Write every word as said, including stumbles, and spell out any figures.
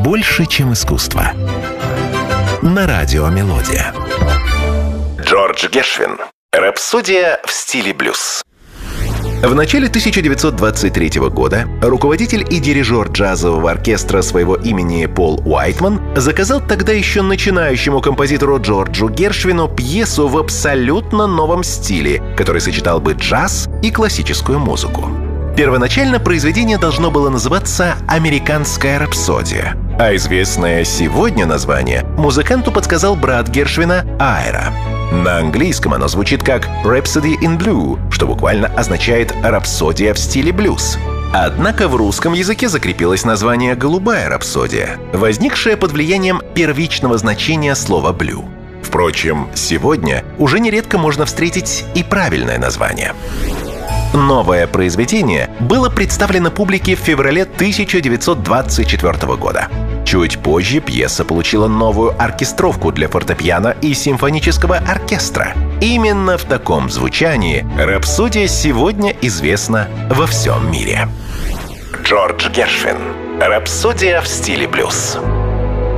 больше, чем искусство. На радио «Мелодия». Джордж Гершвин. Рапсодия в стиле блюз. В начале тысяча девятьсот двадцать третьего года руководитель и дирижер джазового оркестра своего имени Пол Уайтман заказал тогда еще начинающему композитору Джорджу Гершвину пьесу в абсолютно новом стиле, который сочетал бы джаз и классическую музыку. Первоначально произведение должно было называться «Американская рапсодия», а известное сегодня название музыканту подсказал брат Гершвина Айра. На английском оно звучит как «Rhapsody in Blue», что буквально означает «рапсодия в стиле блюз». Однако в русском языке закрепилось название «Голубая рапсодия», возникшее под влиянием первичного значения слова «блю». Впрочем, сегодня уже нередко можно встретить и правильное название. Новое произведение было представлено публике в феврале тысяча девятьсот двадцать четвёртого года. Чуть позже пьеса получила новую оркестровку для фортепиано и симфонического оркестра. Именно в таком звучании рапсодия сегодня известна во всем мире. Джордж Гершвин. Рапсодия в стиле блюз.